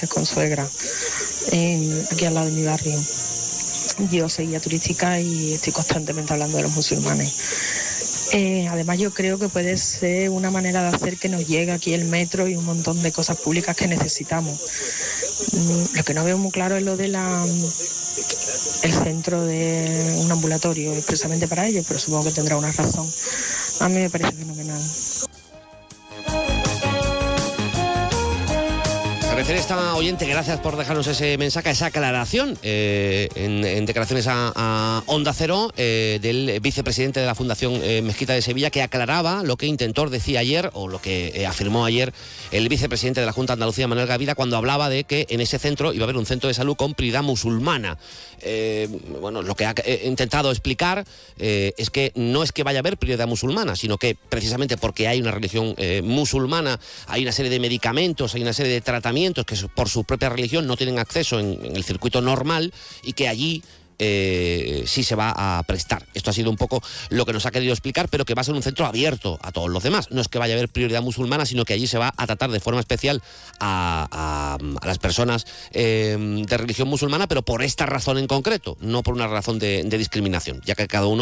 con suegra, aquí al lado de mi barrio. Yo soy guía turística y estoy constantemente hablando de los musulmanes. Además, yo creo que puede ser una manera de hacer que nos llegue aquí el metro y un montón de cosas públicas que necesitamos. Lo que no veo muy claro es lo de el centro de un ambulatorio expresamente para ellos, pero supongo que tendrá una razón. A mí me parece fenomenal. Agradecer a esta oyente, gracias por dejarnos ese mensaje, esa aclaración en declaraciones a Onda Cero del vicepresidente de la Fundación Mezquita de Sevilla, que aclaraba lo que intentó decir ayer, o lo que afirmó ayer el vicepresidente de la Junta de Andalucía, Manuel Gavira, cuando hablaba de que en ese centro iba a haber un centro de salud con prioridad musulmana. Bueno, lo que ha intentado explicar es que no es que vaya a haber prioridad musulmana, sino que precisamente porque hay una religión musulmana, hay una serie de medicamentos, hay una serie de tratamientos que por su propia religión no tienen acceso en el circuito normal, y que allí sí se va a prestar. Esto ha sido un poco lo que nos ha querido explicar, pero que va a ser un centro abierto a todos los demás. No es que vaya a haber prioridad musulmana, sino que allí se va a tratar de forma especial a las personas de religión musulmana, pero por esta razón en concreto, no por una razón de discriminación, ya que cada uno